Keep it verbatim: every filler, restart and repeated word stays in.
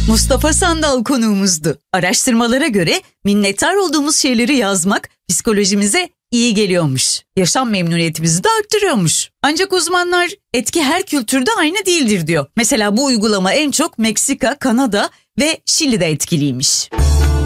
Mustafa Sandal konuğumuzdu. Araştırmalara göre minnettar olduğumuz şeyleri yazmak psikolojimize iyi geliyormuş. Yaşam memnuniyetimizi de arttırıyormuş. Ancak uzmanlar etki her kültürde aynı değildir diyor. Mesela bu uygulama en çok Meksika, Kanada ve Şili'de etkiliymiş.